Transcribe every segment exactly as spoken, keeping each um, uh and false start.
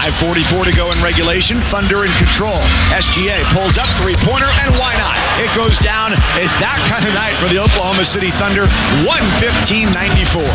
five forty-four to go in regulation. Thunder in control. S G A pulls up three-pointer, and why not? It goes down. It's that kind of night for the Oklahoma City Thunder. one fifteen ninety-four.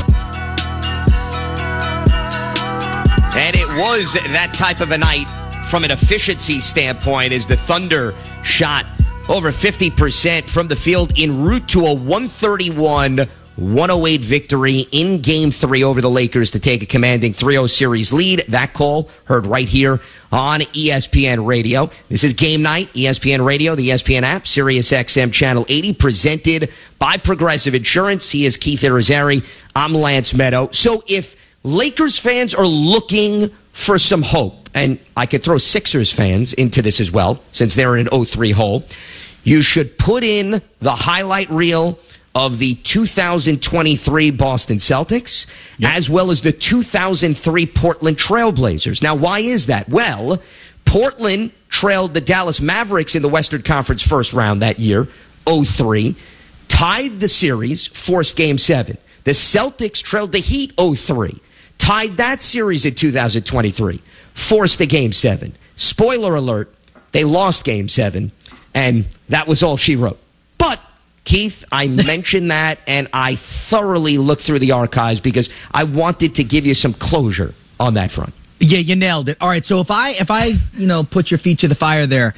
And it was that type of a night from an efficiency standpoint as the Thunder shot over fifty percent from the field en route to a one thirty-one one oh eight victory in Game three over the Lakers to take a commanding three oh series lead. That call heard right here on E S P N Radio. This is Game Night, E S P N Radio, the E S P N app, Sirius X M Channel eighty, presented by Progressive Insurance. He is Keith Irizarry. I'm Lance Meadow. So if Lakers fans are looking for some hope, and I could throw Sixers fans into this as well, since they're in an oh three hole, you should put in the highlight reel of the two thousand twenty-three Boston Celtics, yep, as well as the two thousand three Portland Trailblazers. Now, why is that? Well, Portland trailed the Dallas Mavericks in the Western Conference first round that year, oh three, tied the series, forced Game seven. The Celtics trailed the Heat oh three. Tied that series in two thousand twenty-three. Forced a Game seven. Spoiler alert, they lost Game seven, and that was all she wrote. But, Keith, I mentioned that, and I thoroughly looked through the archives because I wanted to give you some closure on that front. Yeah, you nailed it. All right, so if I, if I, you know, put your feet to the fire there,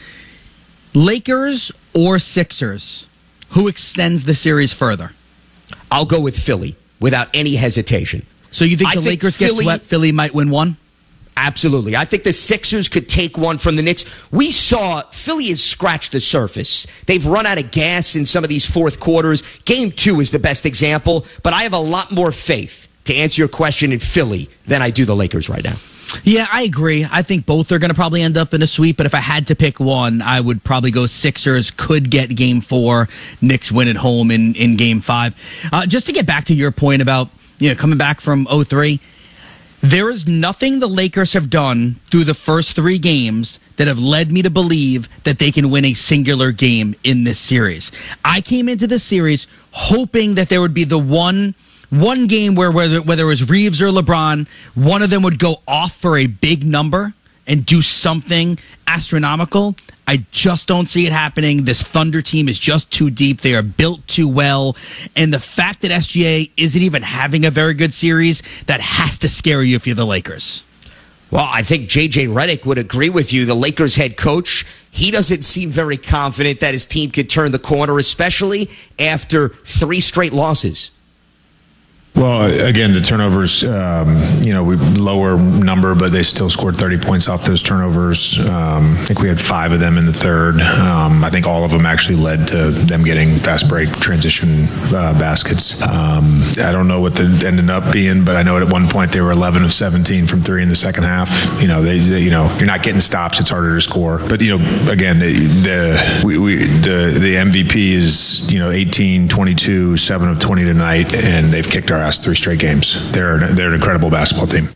Lakers or Sixers, who extends the series further? I'll go with Philly without any hesitation. So you think I the think Lakers Philly, get swept, Philly might win one? Absolutely. I think the Sixers could take one from the Knicks. We saw Philly has scratched the surface. They've run out of gas in some of these fourth quarters. Game two is the best example, but I have a lot more faith, to answer your question, in Philly than I do the Lakers right now. Yeah, I agree. I think both are going to probably end up in a sweep, but if I had to pick one, I would probably go Sixers could get Game four, Knicks win at home in, in Game five. Uh, just to get back to your point about, you know, coming back from oh three, there is nothing the Lakers have done through the first three games that have led me to believe that they can win a singular game in this series. I came into this series hoping that there would be the one one game where, whether, whether it was Reeves or LeBron, one of them would go off for a big number and do something astronomical. I just don't see it happening. This Thunder team is just too deep. They are built too well. And the fact that S G A isn't even having a very good series, that has to scare you if you're the Lakers. Well, I think J J Redick would agree with you. The Lakers head coach, he doesn't seem very confident that his team could turn the corner, especially after three straight losses. Well, again, the turnovers, um, you know, we lower number, but they still scored thirty points off those turnovers. Um, I think we had five of them in the third. Um, I think all of them actually led to them getting fast break transition uh, baskets. Um, I don't know what they ended up being, but I know at one point they were eleven of seventeen from three in the second half. You know, they, they you know, you're not getting stops; it's harder to score. But you know, again, the the we, we, the, the M V P is you know eighteen, twenty-two, seven of twenty tonight, and they've kicked our ass three straight games. They're they're an incredible basketball team.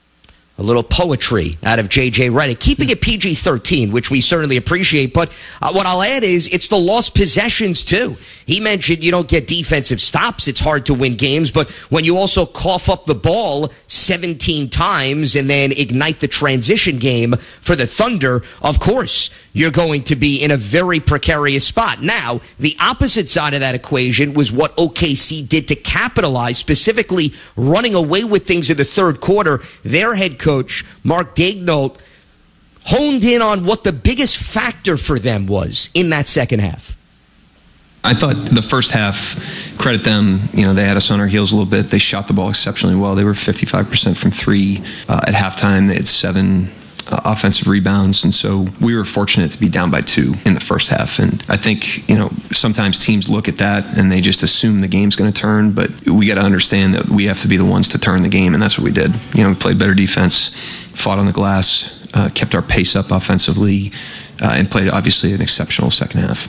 A little poetry out of J J Redick, keeping it P G thirteen, which we certainly appreciate. But uh, what I'll add is it's the lost possessions, too. He mentioned you don't get defensive stops. It's hard to win games. But when you also cough up the ball seventeen times and then ignite the transition game for the Thunder, of course, you're going to be in a very precarious spot. Now, the opposite side of that equation was what O K C did to capitalize, specifically running away with things in the third quarter. Their head coach, Coach Mark Daigneault, honed in on what the biggest factor for them was in that second half. I thought the first half, credit them, you know, they had us on our heels a little bit. They shot the ball exceptionally well. They were fifty-five percent from three uh, at halftime. They had seven uh, offensive rebounds, and so we were fortunate to be down by two in the first half. And I think, you know, sometimes teams look at that and they just assume the game's going to turn, but we got to understand that we have to be the ones to turn the game, and that's what we did. You know, we played better defense, fought on the glass, uh, kept our pace up offensively, uh, and played obviously an exceptional second half.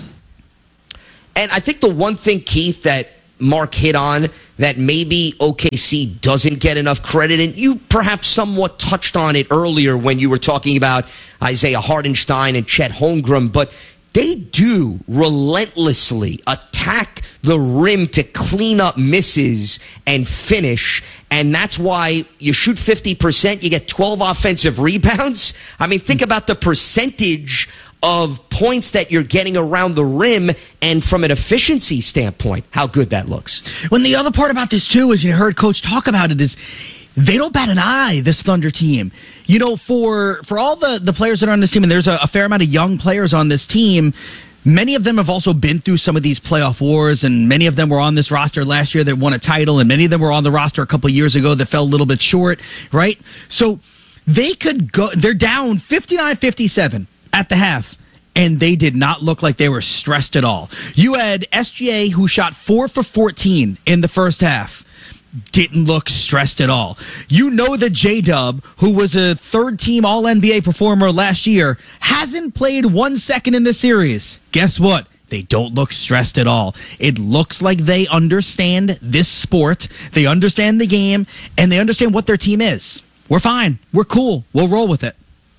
And I think the one thing, Keith, that Mark hit on that maybe O K C doesn't get enough credit, and you perhaps somewhat touched on it earlier when you were talking about Isaiah Hartenstein and Chet Holmgren, but they do relentlessly attack the rim to clean up misses and finish, and that's why you shoot fifty percent, you get twelve offensive rebounds. I mean, think about the percentage of points that you're getting around the rim, and from an efficiency standpoint, how good that looks. When the other part about this, too, is you heard Coach talk about it, is they don't bat an eye, this Thunder team. You know, for for all the, the players that are on this team, and there's a, a fair amount of young players on this team, many of them have also been through some of these playoff wars, and many of them were on this roster last year that won a title, and many of them were on the roster a couple of years ago that fell a little bit short, right? So they could go, they're down fifty-nine fifty-seven at the half, and they did not look like they were stressed at all. You had S G A, who shot four for fourteen in the first half. Didn't look stressed at all. You know that J-Dub, who was a third-team All N B A performer last year, hasn't played one second in the series. Guess what? They don't look stressed at all. It looks like they understand this sport, they understand the game, and they understand what their team is. We're fine. We're cool. We'll roll with it.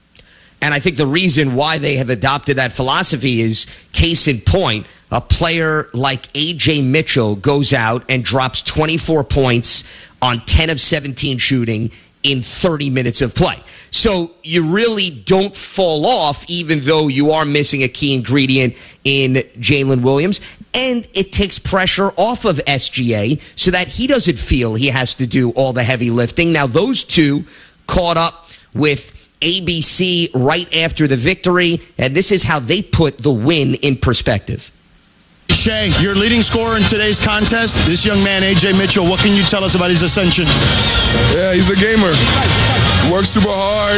And I think the reason why they have adopted that philosophy is, case in point, a player like A J Mitchell goes out and drops twenty-four points on ten of seventeen shooting in thirty minutes of play. So you really don't fall off, even though you are missing a key ingredient in Jalen Williams. And it takes pressure off of S G A so that he doesn't feel he has to do all the heavy lifting. Now, those two caught up with A B C right after the victory, and this is how they put the win in perspective. Shea, your leading scorer in today's contest, this young man, A J Mitchell, what can you tell us about his ascension? Yeah, he's a gamer. Works super hard,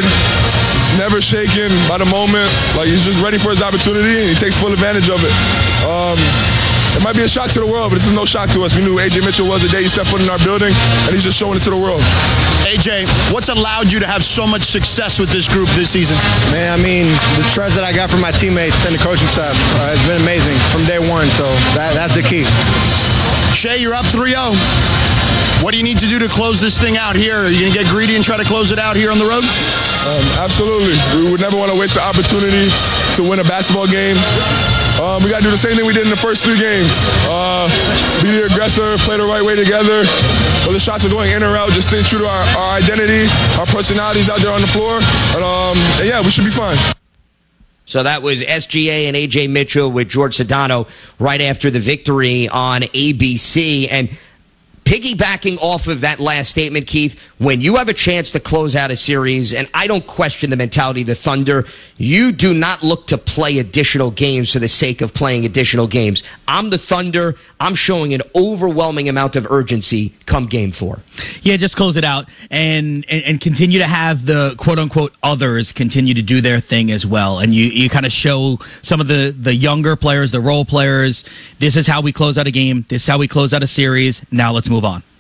never shaken by the moment. Like, he's just ready for his opportunity, and he takes full advantage of it. Um, it might be a shock to the world, but this is no shock to us. We knew A J Mitchell was the day he stepped foot in our building, and he's just showing it to the world. A J, what's allowed you to have so much success with this group this season? Man, I mean, the trust that I got from my teammates and the coaching staff uh, has been amazing from day one, so that, that's the key. Shea, you're up three oh. What do you need to do to close this thing out here? Are you going to get greedy and try to close it out here on the road? Um, absolutely. We would never want to waste the opportunity to win a basketball game. Um, we got to do the same thing we did in the first three games. Uh, be the aggressor, play the right way together. Whether the shots are going in or out, just stay true to our, our identity, our personalities out there on the floor. And, um, and yeah, we should be fine. So that was S G A and A J Mitchell with George Sedano right after the victory on A B C. And piggybacking off of that last statement, Keith, when you have a chance to close out a series, and I don't question the mentality of the Thunder, you do not look to play additional games for the sake of playing additional games. I'm the Thunder. I'm showing an overwhelming amount of urgency come game four. Yeah, just close it out and, and, and continue to have the quote-unquote others continue to do their thing as well. And you, you kind of show some of the, the younger players, the role players, this is how we close out a game. This is how we close out a series. Now let's move on.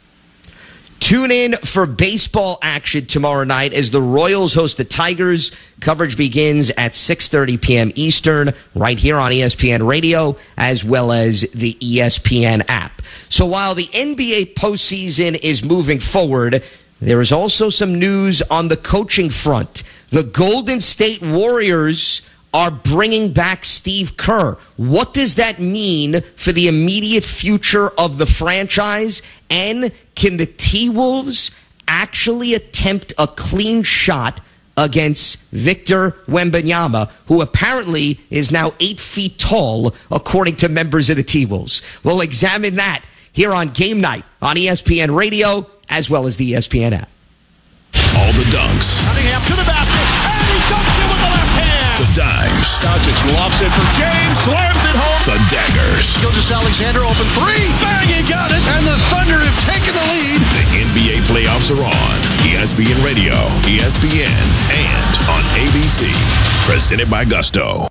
Tune in for baseball action tomorrow night as the Royals host the Tigers. Coverage begins at six thirty p.m. Eastern right here on E S P N Radio as well as the E S P N app. So while the N B A postseason is moving forward, there is also some news on the coaching front. The Golden State Warriors are bringing back Steve Kerr. What does that mean for the immediate future of the franchise? And can the T-Wolves actually attempt a clean shot against Victor Wembanyama, who apparently is now eight feet tall, according to members of the T-Wolves? We'll examine that here on Game Night on E S P N Radio as well as the E S P N app. All the dunks. Cunningham to the basket, and he dunks it with the left hand. The dimes. Doncic lofts it for James, slams it home. The daggers. Gilgeous-Alexander open three. Bang, he got it. And the Thunder have taken the lead. The N B A playoffs are on. E S P N Radio, E S P N, and on A B C. Presented by Gusto.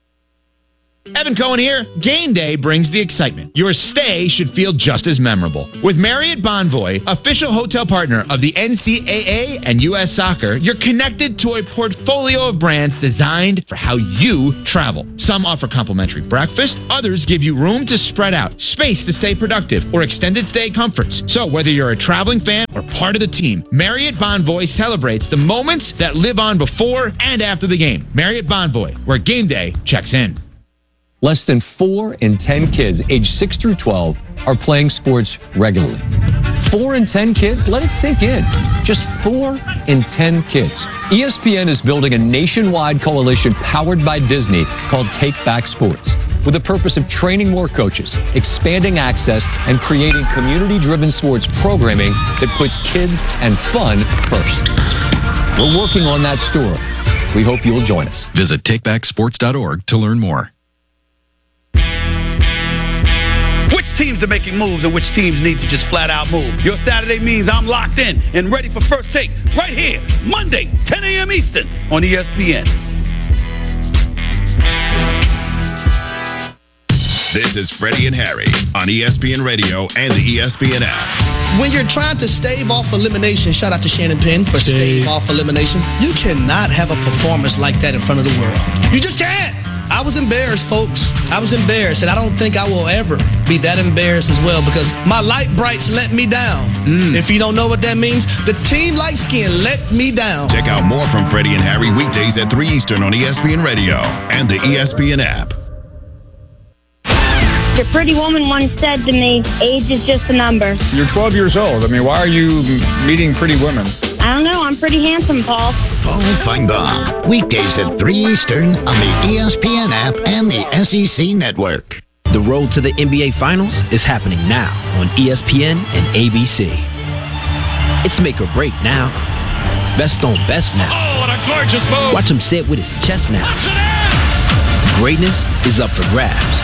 Evan Cohen here. Game day brings the excitement. Your stay should feel just as memorable. With Marriott Bonvoy, official hotel partner of the N C A A and U S Soccer, you're connected to a portfolio of brands designed for how you travel. Some offer complimentary breakfast, others give you room to spread out, space to stay productive, or extended stay comforts. So whether you're a traveling fan or part of the team, Marriott Bonvoy celebrates the moments that live on before and after the game. Marriott Bonvoy, where game day checks in. less than four in ten kids aged six through twelve are playing sports regularly. Four in ten kids? Let it sink in. Just four in ten kids. E S P N is building a nationwide coalition powered by Disney called Take Back Sports, with the purpose of training more coaches, expanding access, and creating community-driven sports programming that puts kids and fun first. We're working on that story. We hope you'll join us. Visit take back sports dot org to learn more. Which teams are making moves and which teams need to just flat out move? Your Saturday means I'm locked in and ready for First Take right here, Monday, ten a.m. Eastern on E S P N. This is Freddie and Harry on E S P N Radio and the E S P N app. When you're trying to stave off elimination, shout out to Shannon Penn for stave off elimination, you cannot have a performance like that in front of the world. You just can't. I was embarrassed, folks. I was embarrassed, and I don't think I will ever be that embarrassed as well because my light brights let me down. Mm. If you don't know what that means, the team light skin let me down. Check out more from Freddie and Harry weekdays at three Eastern on E S P N Radio and the E S P N app. The pretty woman once said to me, age is just a number. You're twelve years old. I mean, why are you meeting pretty women? I don't know. I'm pretty handsome, Paul. Paul Feinbaum. Weekdays at three Eastern on the E S P N app and the S E C network. The road to the N B A Finals is happening now on E S P N and A B C. It's make or break now. Best on best now. Oh, what a gorgeous move. Watch him sit with his chest now. Greatness is up for grabs.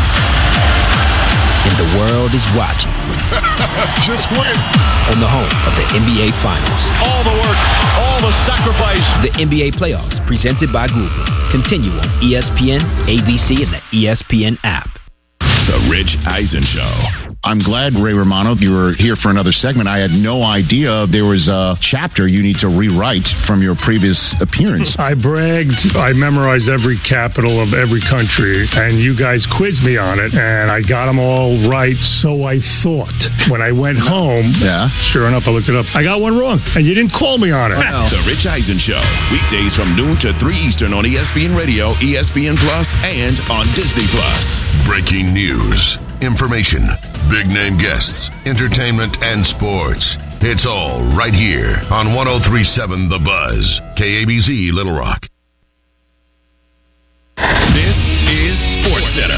And the world is watching. Just win. On the home of the N B A Finals. All the work, all the sacrifice. The N B A Playoffs, presented by Google. Continue on E S P N, A B C, and the E S P N app. The Rich Eisen Show. I'm glad, Ray Romano, you were here for another segment. I had no idea there was a chapter you need to rewrite from your previous appearance. I bragged. I memorized every capital of every country, and you guys quizzed me on it, and I got them all right, so I thought. When I went home, yeah. Sure enough, I looked it up. I got one wrong, and you didn't call me on it. Oh. The Rich Eisen Show. Weekdays from noon to three Eastern on E S P N Radio, E S P N Plus, and on Disney Plus. Breaking news, information, big-name guests, entertainment, and sports. It's all right here on one oh three point seven The Buzz, K A B Z Little Rock. This is SportsCenter.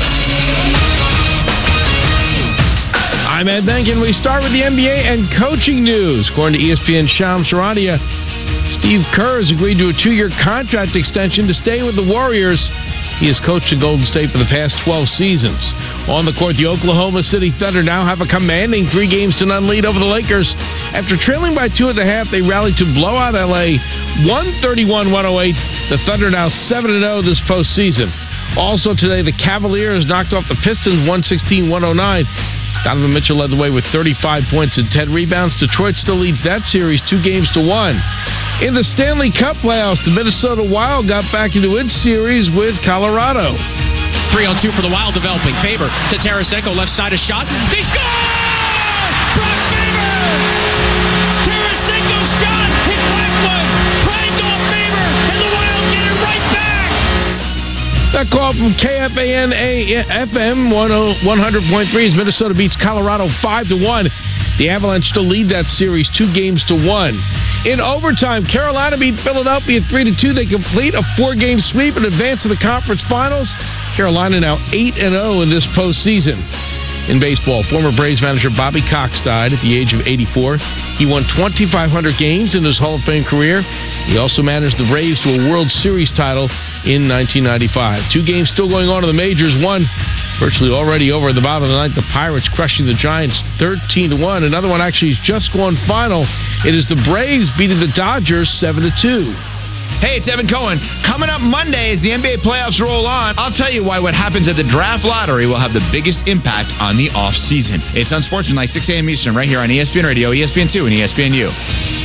I'm Ed Benkin. We start with the N B A and coaching news. According to E S P N's Shams Charania, Steve Kerr has agreed to a two-year contract extension to stay with the Warriors. He has coached the Golden State for the past twelve seasons. On the court, the Oklahoma City Thunder now have a commanding three games to none lead over the Lakers. After trailing by two at the half, they rallied to blow out L A one thirty-one one oh eight. The Thunder now seven and oh this postseason. Also today, the Cavaliers knocked off the Pistons one sixteen one oh nine. Donovan Mitchell led the way with thirty-five points and ten rebounds. Detroit still leads that series two games to one. In the Stanley Cup playoffs, the Minnesota Wild got back into its series with Colorado. Three on two for the Wild developing. Faber to Tarasenko, left side a shot. They score! Brock Faber! Tarasenko shot! Hit Blackwood! Primed off Faber! And the Wild get it right back! That call from K F A N A F M one hundred point three as Minnesota beats Colorado five to one. The Avalanche still lead that series two games to one. In overtime, Carolina beat Philadelphia three to two. They complete a four-game sweep and advance to the conference finals. Carolina now eight and oh in this postseason. In baseball, former Braves manager Bobby Cox died at the age of eighty-four. He won twenty-five hundred games in his Hall of Fame career. He also managed the Braves to a World Series title in nineteen ninety-five. Two games still going on in the majors. One virtually already over at the bottom of the ninth. The Pirates crushing the Giants thirteen to one. Another one actually has just gone final. It is the Braves beating the Dodgers seven to two. Hey, it's Evan Cohen. Coming up Monday as the N B A playoffs roll on, I'll tell you why what happens at the draft lottery will have the biggest impact on the offseason. It's on Sportsman, like six a.m. Eastern, right here on E S P N Radio, E S P N two, and E S P N U.